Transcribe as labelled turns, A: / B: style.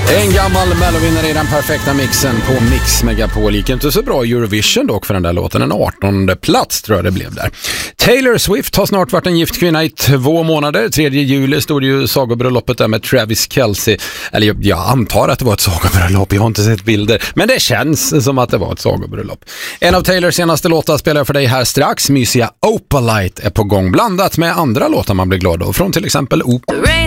A: En gammal mellovinnare i den perfekta mixen på Mix Megapol. Gick inte så bra Eurovision dock för den där låten. En 18:e plats tror jag det blev där. Taylor Swift har snart varit en gift kvinna i 2 månader. 3 juli stod ju sagobröllopet där med Travis Kelce. Eller jag antar att det var ett sagobröllop. Jag har inte sett bilder. Men det känns som att det var ett sagobröllop. En av Taylors senaste låtar spelar jag för dig här strax. Mysiga Opalite är på gång. Blandat med andra låtar man blir glad av. Från till exempel